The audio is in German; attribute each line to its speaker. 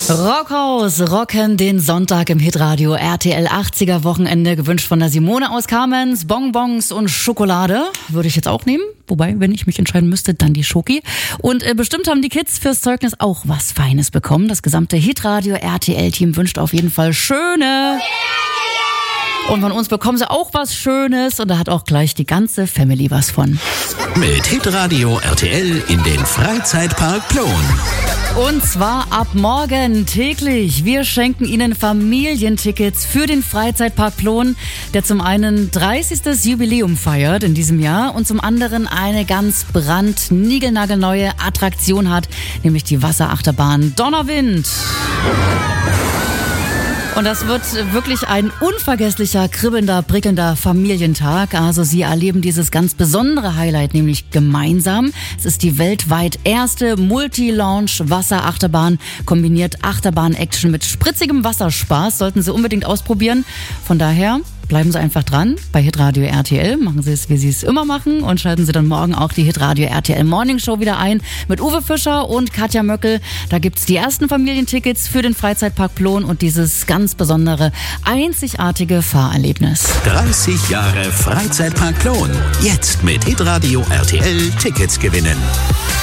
Speaker 1: Rockhaus, rocken den Sonntag im Hitradio RTL 80er Wochenende, gewünscht von der Simone aus Kamenz. Bonbons und Schokolade würde ich jetzt auch nehmen. Wobei, wenn ich mich entscheiden müsste, dann die Schoki. Und bestimmt haben die Kids fürs Zeugnis auch was Feines bekommen. Das gesamte Hitradio RTL-Team wünscht auf jeden Fall schöne... Und von uns bekommen sie auch was Schönes und da hat auch gleich die ganze Family was von.
Speaker 2: Mit Hitradio RTL in den Freizeitpark Plon.
Speaker 1: Und zwar ab morgen täglich. Wir schenken Ihnen Familientickets für den Freizeitpark Plon, der zum einen 30. Jubiläum feiert in diesem Jahr und zum anderen eine ganz niegelnagelneue Attraktion hat, nämlich die Wasserachterbahn Donnerwind. Und das wird wirklich ein unvergesslicher, kribbelnder, prickelnder Familientag. Also Sie erleben dieses ganz besondere Highlight nämlich gemeinsam. Es ist die weltweit erste Multi-Launch-Wasserachterbahn, kombiniert Achterbahn-Action mit spritzigem Wasserspaß. Sollten Sie unbedingt ausprobieren. Von daher... bleiben Sie einfach dran bei Hitradio RTL. Machen Sie es, wie Sie es immer machen und schalten Sie dann morgen auch die Hitradio RTL Morning Show wieder ein mit Uwe Fischer und Katja Möckel. Da gibt's die ersten Familientickets für den Freizeitpark Plon und dieses ganz besondere, einzigartige Fahrerlebnis.
Speaker 2: 30 Jahre Freizeitpark Plon. Jetzt mit Hitradio RTL Tickets gewinnen.